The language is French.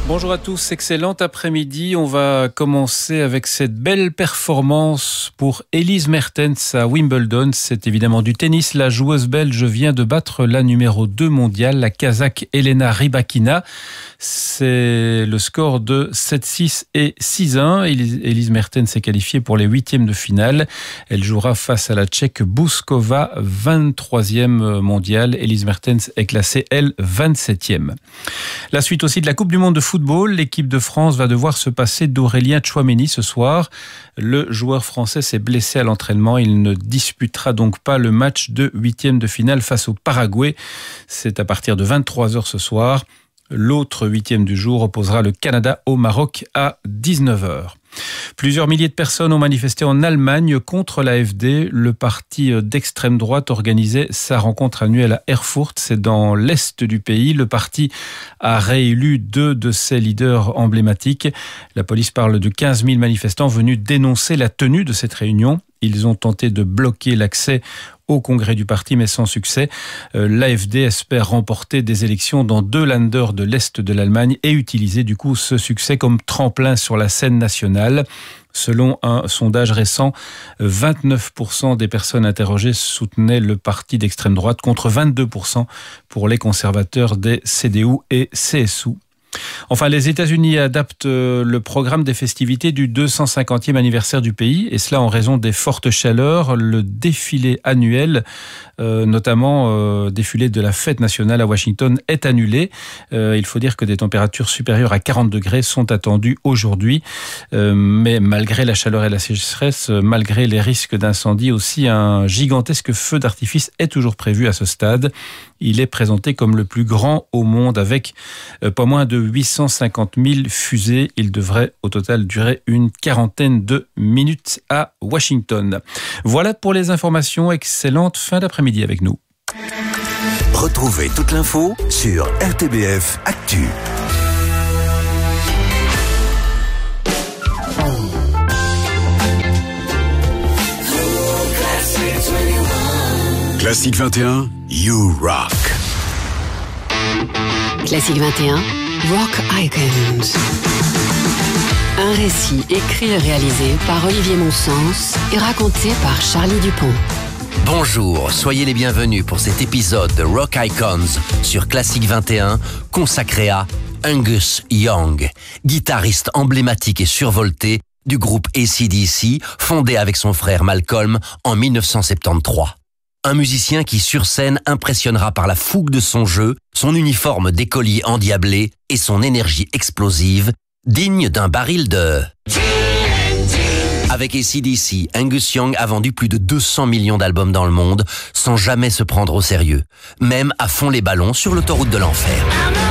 Bonjour à tous, excellent après-midi. On va commencer avec cette belle performance pour Elise Mertens à Wimbledon. C'est évidemment du tennis. La joueuse belge vient de battre la numéro 2 mondiale, la Kazakh Elena Rybakina. C'est le score de 7-6 et 6-1. Elise Mertens est qualifiée pour les huitièmes de finale. Elle jouera face à la Tchèque Bouskova, 23e mondiale. Elise Mertens est classée, elle, 27e. La suite aussi de la Coupe du Monde de football. L'équipe de France va devoir se passer d'Aurélien Tchouaméni ce soir. Le joueur français s'est blessé à l'entraînement. Il ne disputera donc pas le match de huitième de finale face au Paraguay. C'est à partir de 23h ce soir. L'autre huitième du jour opposera le Canada au Maroc à 19h. Plusieurs milliers de personnes ont manifesté en Allemagne contre l'AfD. Le parti d'extrême droite organisait sa rencontre annuelle à Erfurt. C'est dans l'est du pays. Le parti a réélu 2 de ses leaders emblématiques. La police parle de 15 000 manifestants venus dénoncer la tenue de cette réunion. Ils ont tenté de bloquer l'accès au congrès du parti, mais sans succès. L'AfD espère remporter des élections dans 2 Länder de l'Est de l'Allemagne et utiliser du coup ce succès comme tremplin sur la scène nationale. Selon un sondage récent, 29% des personnes interrogées soutenaient le parti d'extrême droite contre 22% pour les conservateurs des CDU et CSU. Enfin, les États-Unis adaptent le programme des festivités du 250e anniversaire du pays, et cela en raison des fortes chaleurs. Le défilé annuel, notamment défilé de la fête nationale à Washington, est annulé. Il faut dire que des températures supérieures à 40 degrés sont attendues aujourd'hui. Mais malgré la chaleur et la sécheresse, malgré les risques d'incendie aussi, un gigantesque feu d'artifice est toujours prévu à ce stade. Il est présenté comme le plus grand au monde avec pas moins de 850 000 fusées. Il devrait au total durer une quarantaine de minutes à Washington. Voilà pour les informations. Excellente fin d'après-midi avec nous. Retrouvez toute l'info sur RTBF Actu. Classique 21, You Rock. Classique 21, Rock Icons. Un récit écrit et réalisé par Olivier Monsens et raconté par Charlie Dupont. Bonjour, soyez les bienvenus pour cet épisode de Rock Icons sur Classique 21 consacré à Angus Young, guitariste emblématique et survolté du groupe AC/DC, fondé avec son frère Malcolm en 1973. Un musicien qui sur scène impressionnera par la fougue de son jeu, son uniforme d'écolier endiablé et son énergie explosive, digne d'un baril de... Avec AC/DC, Angus Young a vendu plus de 200 millions d'albums dans le monde sans jamais se prendre au sérieux, même à fond les ballons sur l'autoroute de l'enfer.